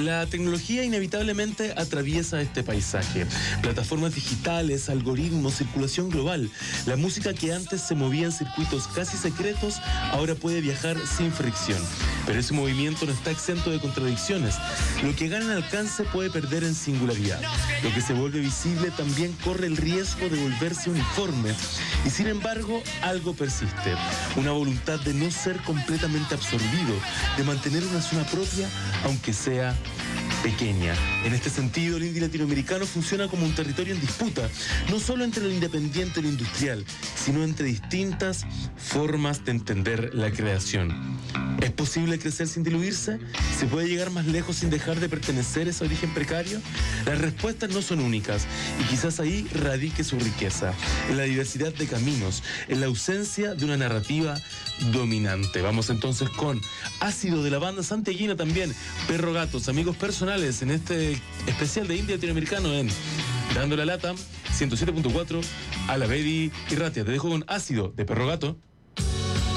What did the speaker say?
La tecnología inevitablemente atraviesa este paisaje. Plataformas digitales, algoritmos, circulación global. La música que antes se movía en circuitos casi secretos, ahora puede viajar sin fricción. Pero ese movimiento no está exento de contradicciones. Lo que gana en alcance puede perder en singularidad. Lo que se vuelve visible también corre el riesgo de volverse uniforme. Y sin embargo, algo persiste. Una voluntad de no ser completamente absorbido, de mantener una zona propia, aunque sea pequeña. En este sentido, el indie latinoamericano funciona como un territorio en disputa, no solo entre lo independiente y lo industrial, sino entre distintas formas de entender la creación. ¿Es posible crecer sin diluirse? ¿Se puede llegar más lejos sin dejar de pertenecer a ese origen precario? Las respuestas no son únicas, y quizás ahí radique su riqueza, en la diversidad de caminos, en la ausencia de una narrativa dominante. Vamos entonces con Ácido, de la banda santiaguina también, Perro Gatos, amigos personales, en este especial de indie latinoamericano en Dando la Lata, 107.4, a la Baby y Ratia. Te dejo con Ácido, de Perro Gato.